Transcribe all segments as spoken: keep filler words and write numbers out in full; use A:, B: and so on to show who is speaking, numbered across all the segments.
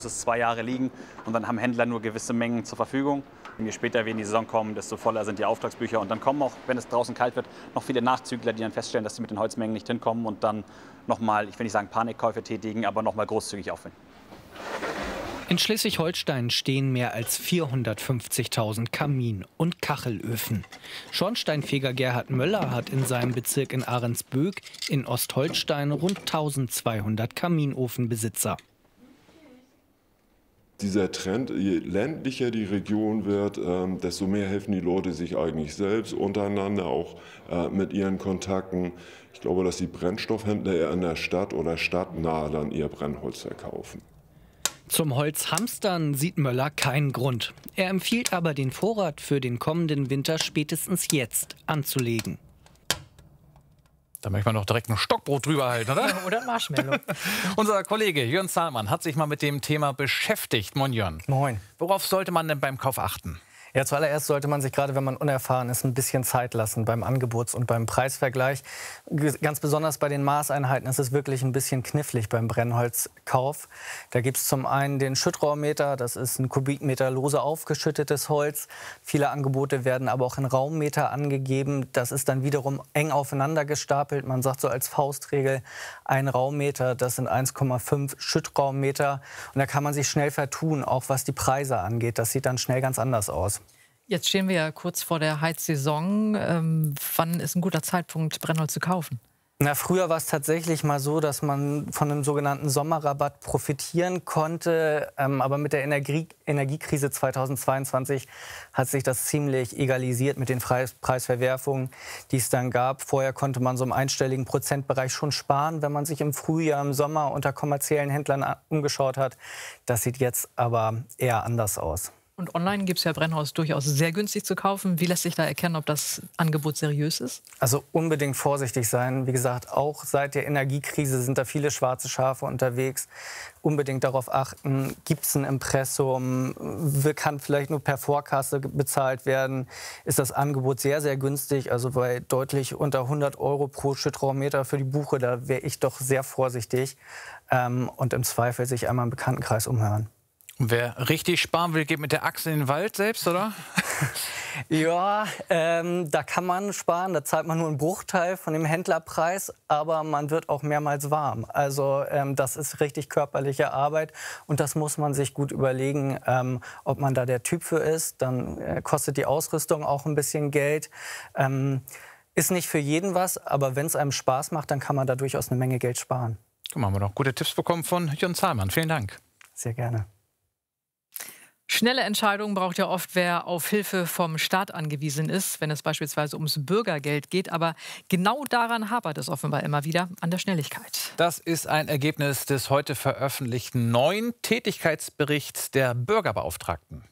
A: Es zwei Jahre liegen und dann haben Händler nur gewisse Mengen zur Verfügung. Und je später wir in die Saison kommen, desto voller sind die Auftragsbücher. Und dann kommen auch, wenn es draußen kalt wird, noch viele Nachzügler, die dann feststellen, dass sie mit den Holzmengen nicht hinkommen und dann nochmal, ich will nicht sagen Panikkäufe tätigen, aber nochmal großzügig aufwenden.
B: In Schleswig-Holstein stehen mehr als vierhundertfünfzigtausend Kamin- und Kachelöfen. Schornsteinfeger Gerhard Möller hat in seinem Bezirk in Ahrensböck in Ostholstein rund eintausendzweihundert Kaminofenbesitzer.
C: Dieser Trend, je ländlicher die Region wird, ähm, desto mehr helfen die Leute sich eigentlich selbst untereinander, auch äh, mit ihren Kontakten. Ich glaube, dass die Brennstoffhändler eher in der Stadt oder stadtnah dann ihr Brennholz verkaufen.
B: Zum Holzhamstern sieht Möller keinen Grund. Er empfiehlt aber, den Vorrat für den kommenden Winter spätestens jetzt anzulegen.
D: Da möchte man doch direkt ein Stockbrot drüber halten, oder?
E: Ja, oder ein Marshmallow.
D: Unser Kollege Jörn Zahlmann hat sich mal mit dem Thema beschäftigt. Moin Jörn.
E: Moin.
D: Worauf sollte man denn beim Kauf achten?
E: Ja, zuallererst sollte man sich, gerade wenn man unerfahren ist, ein bisschen Zeit lassen beim Angebots- und beim Preisvergleich. Ganz besonders bei den Maßeinheiten ist es wirklich ein bisschen knifflig beim Brennholzkauf. Da gibt es zum einen den Schüttraummeter, das ist ein Kubikmeter lose aufgeschüttetes Holz. Viele Angebote werden aber auch in Raummeter angegeben. Das ist dann wiederum eng aufeinander gestapelt. Man sagt so als Faustregel, ein Raummeter, das sind eins Komma fünf Schüttraummeter. Und da kann man sich schnell vertun, auch was die Preise angeht. Das sieht dann schnell ganz anders aus.
F: Jetzt stehen wir ja kurz vor der Heizsaison. Ähm, wann ist ein guter Zeitpunkt, Brennholz zu kaufen?
E: Na, früher war es tatsächlich mal so, dass man von einem sogenannten Sommerrabatt profitieren konnte. Ähm, aber mit der Energie Energiekrise zweitausendzweiundzwanzig hat sich das ziemlich egalisiert mit den Preis Preisverwerfungen, die es dann gab. Vorher konnte man so im einstelligen Prozentbereich schon sparen, wenn man sich im Frühjahr, im Sommer unter kommerziellen Händlern umgeschaut hat. Das sieht jetzt aber eher anders aus.
F: Und online gibt es ja Brennholz durchaus sehr günstig zu kaufen. Wie lässt sich da erkennen, ob das Angebot seriös ist?
E: Also unbedingt vorsichtig sein. Wie gesagt, auch seit der Energiekrise sind da viele schwarze Schafe unterwegs. Unbedingt darauf achten, gibt es ein Impressum, kann vielleicht nur per Vorkasse bezahlt werden. Ist das Angebot sehr, sehr günstig, also bei deutlich unter hundert Euro pro Schüttraummeter für die Buche, da wäre ich doch sehr vorsichtig. Ähm, und im Zweifel sich einmal im Bekanntenkreis umhören.
D: Wer richtig sparen will, geht mit der Axt in den Wald selbst, oder?
E: Ja, ähm, da kann man sparen. Da zahlt man nur einen Bruchteil von dem Händlerpreis, aber man wird auch mehrmals warm. Also ähm, das ist richtig körperliche Arbeit und das muss man sich gut überlegen, ähm, ob man da der Typ für ist. Dann äh, kostet die Ausrüstung auch ein bisschen Geld. Ähm, ist nicht für jeden was, aber wenn es einem Spaß macht, dann kann man da durchaus eine Menge Geld sparen.
D: Guck mal, haben wir noch gute Tipps bekommen von Jörn Zahlmann. Vielen Dank.
E: Sehr gerne.
F: Schnelle Entscheidungen braucht ja oft, wer auf Hilfe vom Staat angewiesen ist, wenn es beispielsweise ums Bürgergeld geht. Aber genau daran hapert es offenbar immer wieder, an der Schnelligkeit.
D: Das ist ein Ergebnis des heute veröffentlichten neuen Tätigkeitsberichts der Bürgerbeauftragten.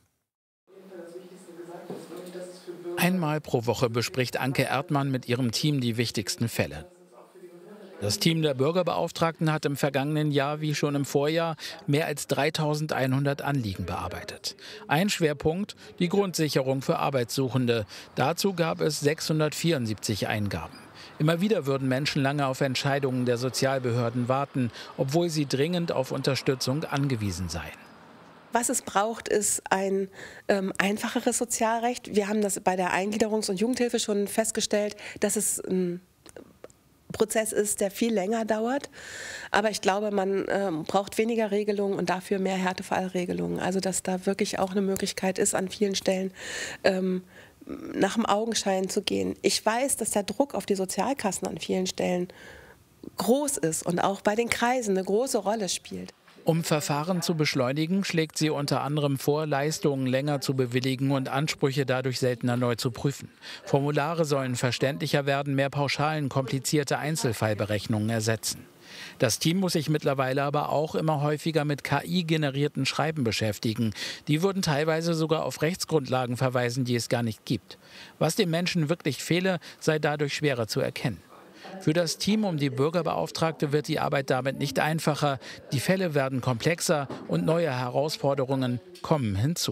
G: Einmal pro Woche bespricht Anke Erdmann mit ihrem Team die wichtigsten Fälle. Das Team der Bürgerbeauftragten hat im vergangenen Jahr wie schon im Vorjahr mehr als dreitausendeinhundert Anliegen bearbeitet. Ein Schwerpunkt, die Grundsicherung für Arbeitssuchende. Dazu gab es sechshundertvierundsiebzig Eingaben. Immer wieder würden Menschen lange auf Entscheidungen der Sozialbehörden warten, obwohl sie dringend auf Unterstützung angewiesen seien.
H: Was es braucht, ist ein ähm, einfacheres Sozialrecht. Wir haben das bei der Eingliederungs- und Jugendhilfe schon festgestellt, dass es ein Prozess ist, der viel länger dauert. Aber ich glaube, man ähm, braucht weniger Regelungen und dafür mehr Härtefallregelungen. Also dass da wirklich auch eine Möglichkeit ist, an vielen Stellen ähm, nach dem Augenschein zu gehen. Ich weiß, dass der Druck auf die Sozialkassen an vielen Stellen groß ist und auch bei den Kreisen eine große Rolle spielt.
G: Um Verfahren zu beschleunigen, schlägt sie unter anderem vor, Leistungen länger zu bewilligen und Ansprüche dadurch seltener neu zu prüfen. Formulare sollen verständlicher werden, mehr Pauschalen komplizierte Einzelfallberechnungen ersetzen. Das Team muss sich mittlerweile aber auch immer häufiger mit K I-generierten Schreiben beschäftigen. Die würden teilweise sogar auf Rechtsgrundlagen verweisen, die es gar nicht gibt. Was dem Menschen wirklich fehle, sei dadurch schwerer zu erkennen. Für das Team um die Bürgerbeauftragte wird die Arbeit damit nicht einfacher. Die Fälle werden komplexer und neue Herausforderungen kommen hinzu.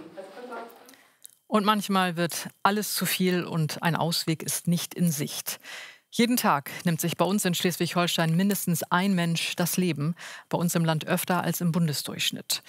F: Und manchmal wird alles zu viel und ein Ausweg ist nicht in Sicht. Jeden Tag nimmt sich bei uns in Schleswig-Holstein mindestens ein Mensch das Leben, bei uns im Land öfter als im Bundesdurchschnitt.